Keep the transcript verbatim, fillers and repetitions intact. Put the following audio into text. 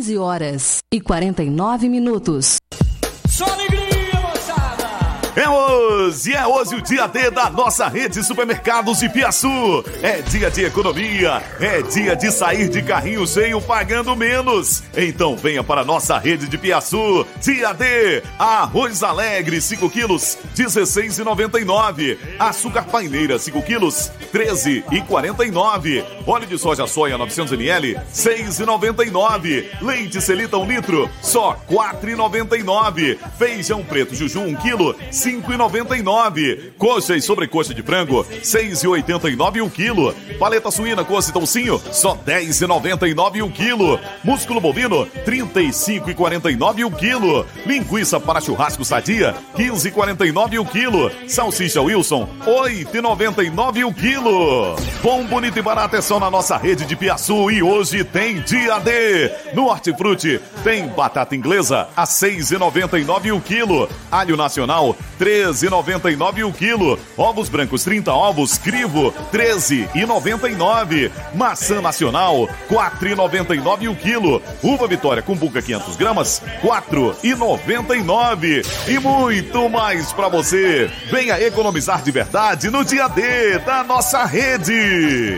doze horas e quarenta e nove minutos. Só alegria, moçada! É hoje, é hoje o dia D da nossa rede de supermercados de Piaçu. É dia de economia, é dia de sair de carrinho cheio pagando menos. Então venha para a nossa rede de Piaçu. Dia D, arroz alegre cinco quilos, dezesseis reais e noventa e nove centavos. Açúcar paineira cinco quilos, treze reais e quarenta e nove centavos. Óleo de soja soia novecentos mililitros, seis reais e noventa e nove centavos. Leite Selita um litro, só quatro reais e noventa e nove centavos. Feijão preto Juju um quilo, cinco reais e noventa e nove centavos. Coxa e sobrecoxa de frango, seis reais e oitenta e nove centavos o quilo. Paleta suína coxa e toucinho, só dez reais e noventa e nove centavos o quilo. Músculo bovino, trinta e cinco reais e quarenta e nove centavos o quilo. Linguiça para churrasco sadia, quinze reais e quarenta e nove centavos o quilo. Salsicha Wilson, oito reais e noventa e nove centavos o quilo. Bom, bonito e barato é só na nossa rede de Piaçu e hoje tem dia D. No Hortifruti tem batata inglesa a seis reais e noventa e nove centavos o quilo. Alho nacional, treze reais e noventa e nove centavos o quilo. Ovos brancos trinta ovos, crivo, treze reais e noventa e nove centavos. Maçã nacional, quatro reais e noventa e nove centavos o quilo. Uva Vitória com buca quinhentas gramas, quatro reais e noventa e nove centavos. E muito mais pra você. Venha economizar de verdade no dia D da nossa rede.